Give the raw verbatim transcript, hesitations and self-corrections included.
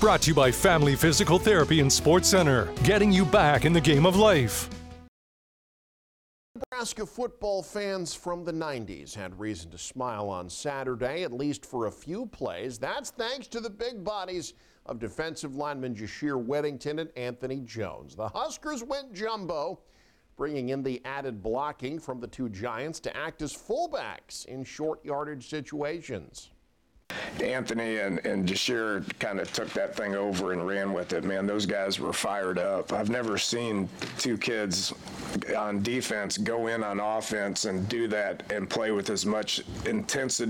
Brought to you by Family Physical Therapy and Sports Center, getting you back in the game of life. Nebraska football fans from the nineties had reason to smile on Saturday, at least for a few plays. That's thanks to the big bodies of defensive lineman Jashir Weddington and Anthony Jones. The Huskers went jumbo, bringing in the added blocking from the two Giants to act as fullbacks in short yardage situations. Anthony and, and Jashir kind of took that thing over and ran with it. Man, those guys were fired up. I've never seen two kids on defense go in on offense and do that and play with as much intensity